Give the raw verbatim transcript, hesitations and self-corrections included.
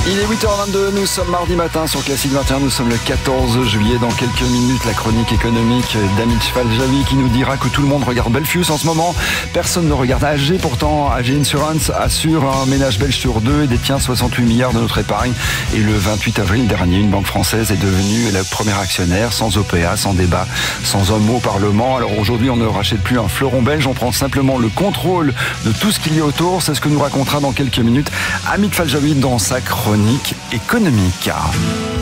Il est huit heures vingt-deux, nous sommes mardi matin sur Classique vingt et un, nous sommes le quatorze juillet. Dans quelques minutes, la chronique économique d'Amit Faljavi qui nous dira que tout le monde regarde Belfius en ce moment. Personne ne regarde A G, pourtant A G Insurance assure un ménage belge sur deux et détient soixante-huit milliards de notre épargne. Et le vingt-huit avril dernier, une banque française est devenue la première actionnaire, sans O P A, sans débat, sans un mot au Parlement. Alors aujourd'hui, on ne rachète plus un fleuron belge, on prend simplement le contrôle de tout ce qu'il y a autour. C'est ce que nous racontera dans quelques minutes Amit Faljavi dans sa chronique économique.